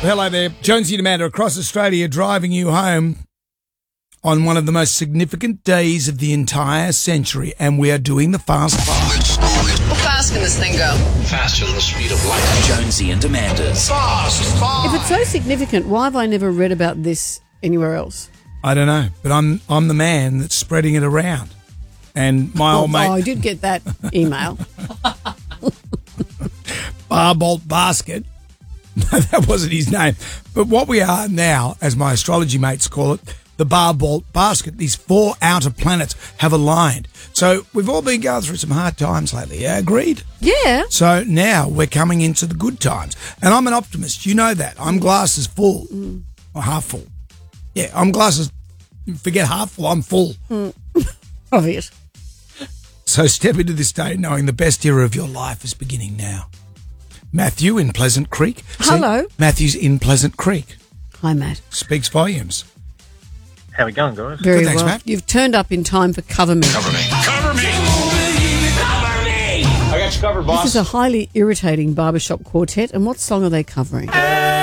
Hello there. Jonesy and Amanda across Australia driving you home on one of the most significant days of the entire century, and we are doing the Fast Five. How fast can this thing go? Faster than the speed of light. Jonesy and Amanda's Fast Five. If it's so significant, why have I never read about this anywhere else? I don't know, but I'm the man that's spreading it around. And my old mate... Oh, I did get that email. Barbolt Basket. No, that wasn't his name. But what we are now, as my astrology mates call it, the Barbolt Basket. These 4 outer planets have aligned. So we've all been going through some hard times lately. Yeah, agreed? Yeah. So now we're coming into the good times. And I'm an optimist. You know that. I'm glasses full. Or half full. Yeah, I'm glasses... Forget half full. I'm full. Obvious. So step into this day knowing the best era of your life is beginning now. Matthew in Pleasant Creek. Hello. Matthew's in Pleasant Creek. Hi, Matt. Speaks volumes. How we going, guys? Very Good, thanks, well. Matt. You've turned up in time for Cover Me. Cover me. Cover me. Cover me. I got you covered, boss. This is a highly irritating barbershop quartet, and what song are they covering?